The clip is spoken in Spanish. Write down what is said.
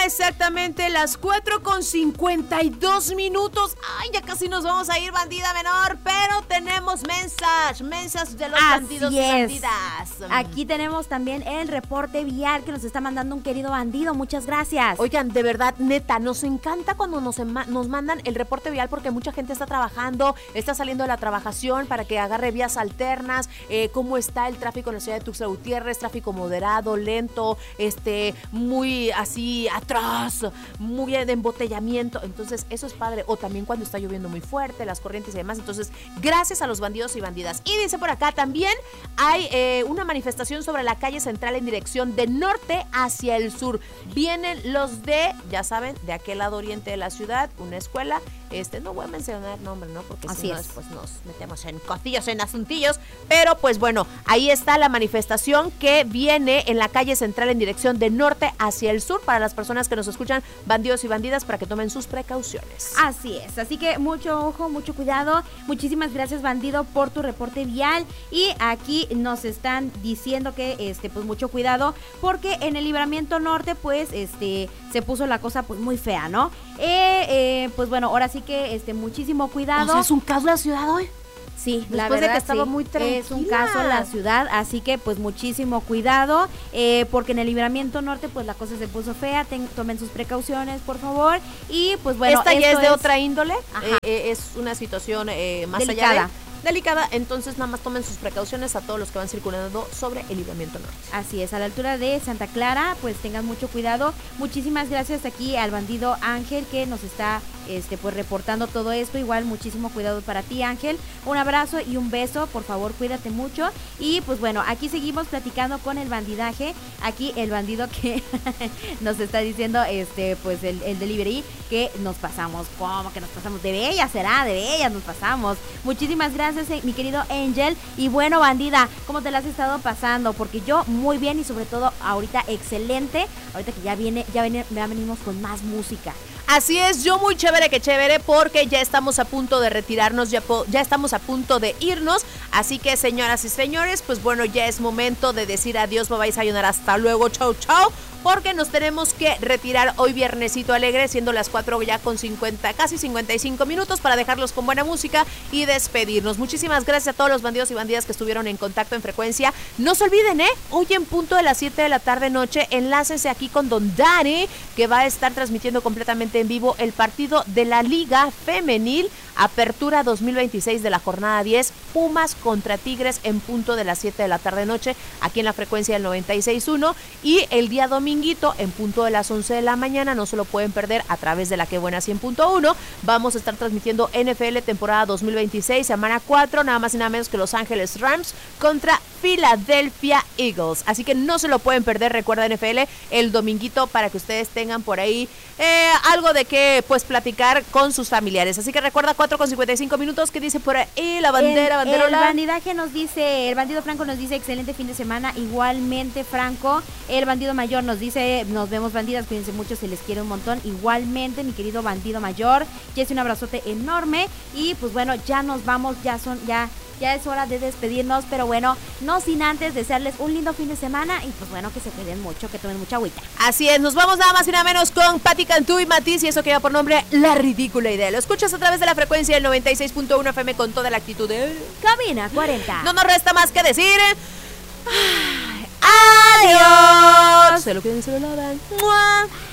exactamente las 4:52. Ay, ya casi nos vamos a ir, bandida menor, pero tenemos mensas de los bandidos y bandidas. Aquí tenemos también el reporte vial que nos está mandando un querido bandido. Muchas gracias. Oigan, de verdad, neta, nos encanta cuando nos mandan el reporte vial porque mucha gente está trabajando, está saliendo de la trabajación para que agarre vías alternas, cómo está el tráfico en la ciudad de Tuxtla Gutiérrez, tráfico moderado, lento, muy así atrás, muy de embotellamiento. Entonces, eso es padre. O también cuando está lloviendo muy fuerte, las corrientes y demás. Entonces, gracias a los bandidos y bandidas. Y dice por acá también hay una manifestación sobre la calle central en dirección de norte hacia el sur. Vienen los de, ya saben, de aquel lado oriente de la ciudad, una escuela. No voy a mencionar nombre, ¿no? Porque si no, después nos metemos en costillos, en asuntillos. Pero pues bueno, ahí está la manifestación que viene en la calle central en dirección de norte hacia el sur para las personas que nos escuchan, bandidos y bandidas, para que tomen sus precauciones. Así es, así que mucho ojo, mucho cuidado. Muchísimas gracias, bandido, por tu reporte vial. Y aquí nos están diciendo que pues mucho cuidado, porque en el Libramiento Norte pues se puso la cosa pues muy fea, ¿no? Pues bueno, ahora sí que muchísimo cuidado. O sea, ¿es un caso la ciudad hoy? Sí, después la verdad de que estaba sí, muy tranquila. es un caso la ciudad, así que pues muchísimo cuidado, porque en el Libramiento Norte pues la cosa se puso fea. Tomen sus precauciones, por favor. Y pues bueno, esta ya es de otra índole, es una situación más delicada. allá de delicada, entonces nada más tomen sus precauciones a todos los que van circulando sobre el Libramiento Norte. Así es, a la altura de Santa Clara, pues tengan mucho cuidado. Muchísimas gracias aquí al bandido Ángel que nos está pues reportando todo esto. Igual muchísimo cuidado para ti, Ángel. Un abrazo y un beso, por favor, cuídate mucho. Y pues bueno, aquí seguimos platicando con el bandidaje. Aquí el bandido que nos está diciendo pues el delivery que nos pasamos. ¿Cómo que nos pasamos? De bellas nos pasamos. Muchísimas gracias, mi querido Angel. Y bueno, bandida, ¿cómo te la has estado pasando? Porque yo muy bien, y sobre todo ahorita excelente. Ahorita que ya venimos con más música. Así es, yo muy chévere, porque ya estamos a punto de retirarnos, ya estamos a punto de irnos. Así que, señoras y señores, pues bueno, ya es momento de decir adiós, bye bye, sayonara, hasta luego, chau chau, porque nos tenemos que retirar hoy viernesito alegre, siendo las 4 ya con 50, casi 55 minutos, para dejarlos con buena música y despedirnos. Muchísimas gracias a todos los bandidos y bandidas que estuvieron en contacto en frecuencia. No se olviden, hoy en punto de las 7 de la tarde noche, enlácense aquí con Don Dani, que va a estar transmitiendo completamente en vivo el partido de la Liga Femenil Apertura 2026 de la jornada 10, Pumas contra Tigres, en punto de las 7 de la tarde noche, aquí en la frecuencia del 96.1. Y el día dominguito, en punto de las 11 de la mañana, no se lo pueden perder a través de la que buena 100.1. Vamos a estar transmitiendo NFL temporada 2026, semana 4, nada más y nada menos que Los Ángeles Rams contra Philadelphia Eagles. Así que no se lo pueden perder, recuerda, NFL el dominguito, para que ustedes tengan por ahí algo de qué pues platicar con sus familiares. Así que recuerda, 4:55, que dice por ahí la banderola. El bandidaje nos dice, el bandido Franco nos dice excelente fin de semana. Igualmente, Franco. El bandido mayor nos dice, nos vemos, bandidas, cuídense mucho, se les quiere un montón. Igualmente, mi querido bandido mayor, Jesse, un abrazote enorme. Y pues bueno, ya nos vamos, ya es hora de despedirnos, pero bueno, no sin antes desearles un lindo fin de semana y pues bueno, que se cuiden mucho, que tomen mucha agüita. Así es, nos vamos nada más y nada menos con Patti Cantú y Matiz, y eso que lleva por nombre La Ridícula Idea. Lo escuchas a través de la frecuencia del 96.1 FM con toda la actitud de Cabina 40. No nos resta más que decir adiós. Se lo quieren, se lo lavan. ¡Mua!